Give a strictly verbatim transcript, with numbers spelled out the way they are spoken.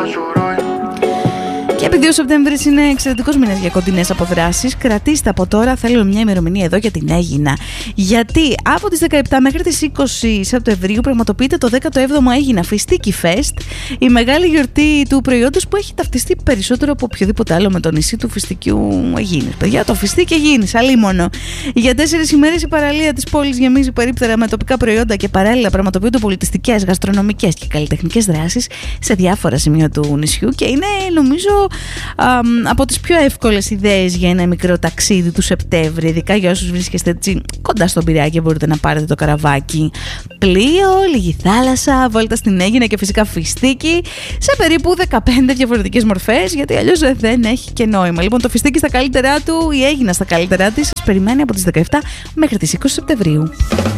Και επειδή ο Σεπτέμβρης είναι εξαιρετικός μήνας για κοντινές αποδράσεις, κρατήστε από τώρα, θέλω μια ημερομηνία εδώ για την Αίγινα. Γιατί από τις δεκαεπτά μέχρι τις είκοσι Σεπτεμβρίου πραγματοποιείται το δέκατο έβδομο Αίγινα Φιστίκι Fest, η μεγάλη γιορτή του προϊόντος που έχει ταυτιστεί περισσότερο από οποιοδήποτε άλλο με το νησί του Φιστικιού Αιγίνης. Παιδιά, το Φιστίκι Αιγίνης, αλίμονο. Για τέσσερις ημέρες η παραλία της πόλης γεμίζει περίπτερα με τοπικά προϊόντα και παράλληλα πραγματοποιούνται πολιτιστικές, γαστρονομικές και καλλιτεχνικές δράσεις σε διάφορα σημεία του νησιού και είναι, νομίζω, Α, από τις πιο εύκολες ιδέες για ένα μικρό ταξίδι του Σεπτέμβρη, ειδικά για όσους βρίσκεστε έτσι κοντά στον Πειραιά και μπορείτε να πάρετε το καραβάκι. Πλοίο, λίγη θάλασσα, βόλτα στην Αίγινα και φυσικά φιστίκι σε περίπου δεκαπέντε διαφορετικές μορφές, γιατί αλλιώς δεν έχει και νόημα. Λοιπόν, το φιστίκι στα καλύτερά του, η Αίγινα στα καλύτερά της, σας περιμένει από τις δεκαεπτά μέχρι τις είκοσι Σεπτεμβρίου.